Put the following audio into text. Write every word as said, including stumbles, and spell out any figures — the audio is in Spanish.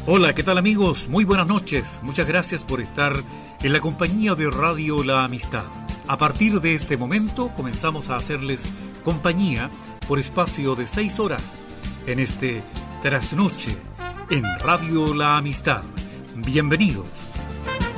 Hola, ¿qué tal amigos? Muy buenas noches. Muchas gracias por estar en la compañía de Radio La Amistad. A partir de este momento comenzamos a hacerles compañía por espacio de seis horas en este trasnoche en Radio La Amistad. Bienvenidos.